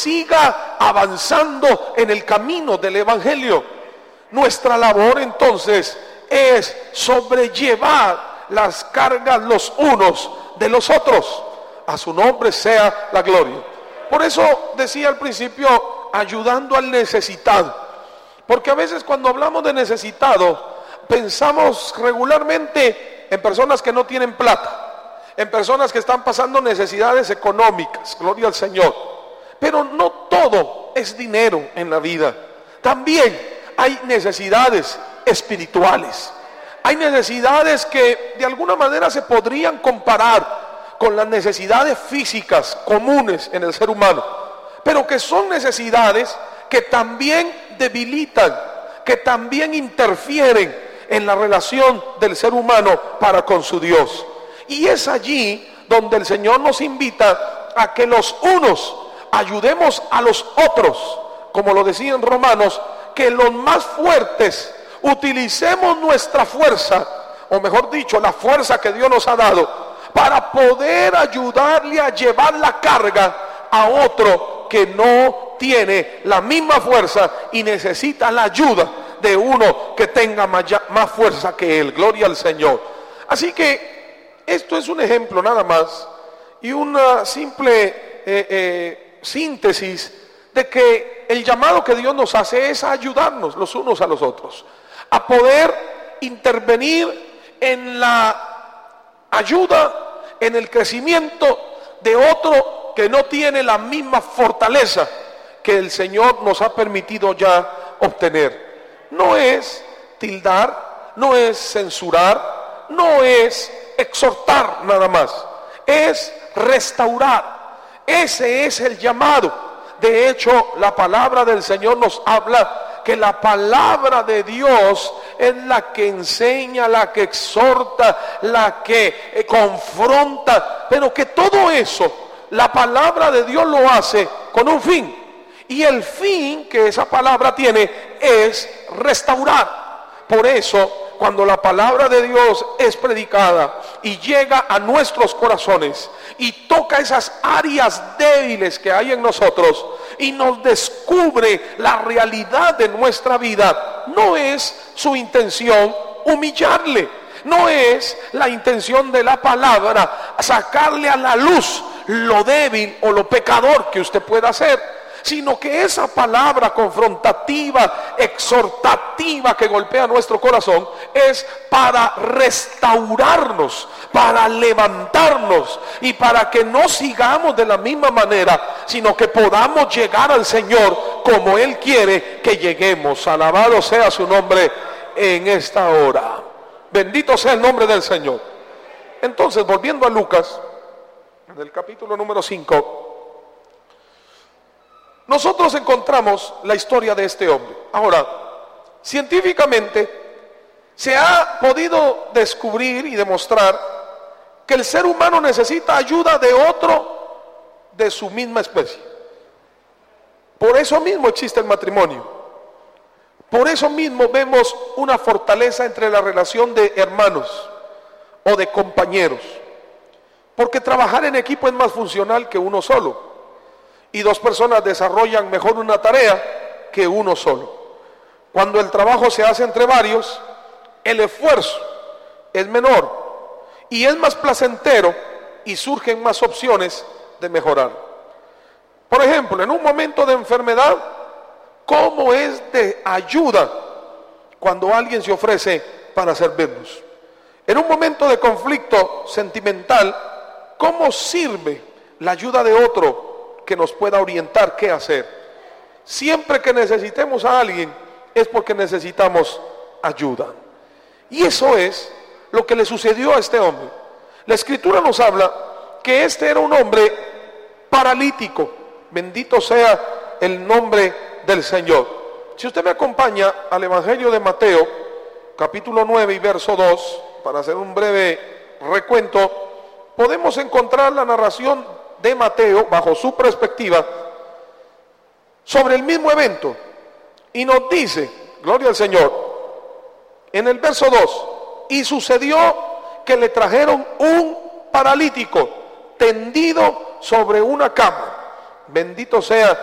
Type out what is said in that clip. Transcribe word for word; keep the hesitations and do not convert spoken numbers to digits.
siga avanzando en el camino del evangelio. Nuestra labor entonces es sobrellevar las cargas los unos de los otros. A su nombre sea la gloria. Por eso decía al principio, ayudando al necesitado. Porque a veces cuando hablamos de necesitado, pensamos regularmente en personas que no tienen plata, en personas que están pasando necesidades económicas, gloria al Señor. Pero no todo es dinero en la vida. También hay necesidades espirituales. Hay necesidades que de alguna manera se podrían comparar con las necesidades físicas comunes en el ser humano, pero que son necesidades que también debilitan, que también interfieren en la relación del ser humano para con su Dios. Y es allí donde el Señor nos invita a que los unos ayudemos a los otros, como lo decía en Romanos, que los más fuertes utilicemos nuestra fuerza, o mejor dicho, la fuerza que Dios nos ha dado, para poder ayudarle a llevar la carga a otro que no tiene la misma fuerza y necesita la ayuda de uno que tenga más fuerza que él. Gloria al Señor. Así que esto es un ejemplo nada más y una simple eh, eh, síntesis de que el llamado que Dios nos hace es a ayudarnos los unos a los otros, a poder intervenir en la ayuda, en el crecimiento de otro que no tiene la misma fortaleza que el Señor nos ha permitido ya obtener. No es tildar, no es censurar, no es exhortar nada más, es restaurar. Ese es el llamado. De hecho, la palabra del Señor nos habla que la palabra de Dios es la que enseña, la que exhorta, la que eh, confronta, pero que todo eso, la palabra de Dios lo hace con un fin. Y el fin que esa palabra tiene es restaurar. Por eso, cuando la palabra de Dios es predicada y llega a nuestros corazones y toca esas áreas débiles que hay en nosotros y nos descubre la realidad de nuestra vida, no es su intención humillarle, no es la intención de la palabra sacarle a la luz lo débil o lo pecador que usted pueda hacer, sino que esa palabra confrontativa, exhortativa que golpea nuestro corazón es para restaurarnos, para levantarnos y para que no sigamos de la misma manera, sino que podamos llegar al Señor como Él quiere que lleguemos. Alabado sea su nombre en esta hora. Bendito sea el nombre del Señor. Entonces, volviendo a Lucas, en el capítulo número cinco, nosotros encontramos la historia de este hombre. Ahora, científicamente se ha podido descubrir y demostrar que el ser humano necesita ayuda de otro de su misma especie. Por eso mismo existe el matrimonio. Por eso mismo vemos una fortaleza entre la relación de hermanos o de compañeros. Porque trabajar en equipo es más funcional que uno solo. Y dos personas desarrollan mejor una tarea que uno solo. Cuando el trabajo se hace entre varios, el esfuerzo es menor y es más placentero y surgen más opciones de mejorar. Por ejemplo, en un momento de enfermedad, ¿cómo es de ayuda cuando alguien se ofrece para servirnos? En un momento de conflicto sentimental, ¿cómo sirve la ayuda de otro que nos pueda orientar qué hacer? Siempre que necesitemos a alguien es porque necesitamos ayuda. Y eso es lo que le sucedió a este hombre. La Escritura nos habla que este era un hombre paralítico. Bendito sea el nombre del Señor. Si usted me acompaña al Evangelio de Mateo, capítulo nueve y verso dos, para hacer un breve recuento, podemos encontrar la narración de Mateo bajo su perspectiva sobre el mismo evento y nos dice, gloria al Señor, en el verso dos, y sucedió que le trajeron un paralítico tendido sobre una cama. Bendito sea